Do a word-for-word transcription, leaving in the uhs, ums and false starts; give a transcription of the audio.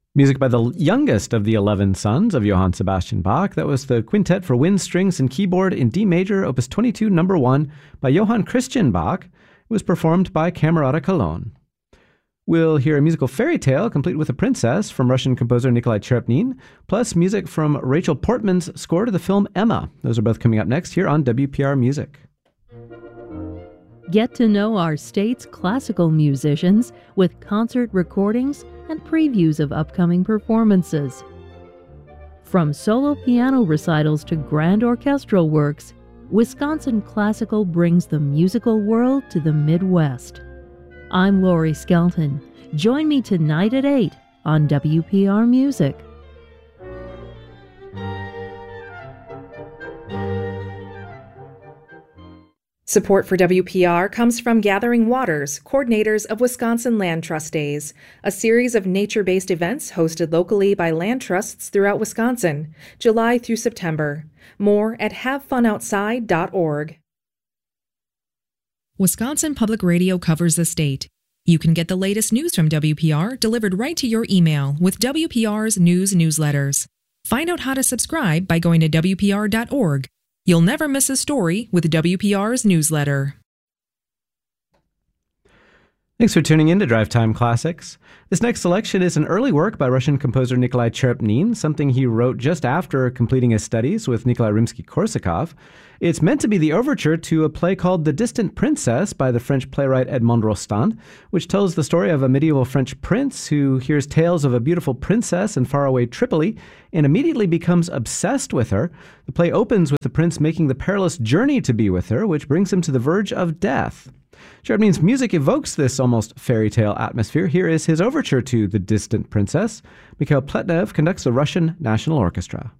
Music by the youngest of the eleven sons of Johann Sebastian Bach. That was the Quintet for Wind, Strings, and Keyboard in D major, Opus twenty-two, number one, by Johann Christian Bach. It was performed by Camerata Cologne. We'll hear a musical fairy tale complete with a princess from Russian composer Nikolai Cherepnin, plus music from Rachel Portman's score to the film Emma. Those are both coming up next here on W P R Music. Get to know our state's classical musicians with concert recordings and previews of upcoming performances. From solo piano recitals to grand orchestral works, Wisconsin Classical brings the musical world to the Midwest. I'm Lori Skelton. Join me tonight at eight on W P R Music. Support for W P R comes from Gathering Waters, coordinators of Wisconsin Land Trust Days, a series of nature-based events hosted locally by land trusts throughout Wisconsin, July through September. More at have fun outside dot org. Wisconsin Public Radio covers the state. You can get the latest news from W P R delivered right to your email with W P R's news newsletters. Find out how to subscribe by going to W P R dot org. You'll never miss a story with W P R's newsletter. Thanks for tuning in to Drive Time Classics. This next selection is an early work by Russian composer Nikolai Cherepnin, something he wrote just after completing his studies with Nikolai Rimsky-Korsakov. It's meant to be the overture to a play called The Distant Princess by the French playwright Edmond Rostand, which tells the story of a medieval French prince who hears tales of a beautiful princess in faraway Tripoli and immediately becomes obsessed with her. The play opens with the prince making the perilous journey to be with her, which brings him to the verge of death. Cherepnin's music evokes this almost fairy tale atmosphere. Here is his overture to The Distant Princess. Mikhail Pletnev conducts the Russian National Orchestra.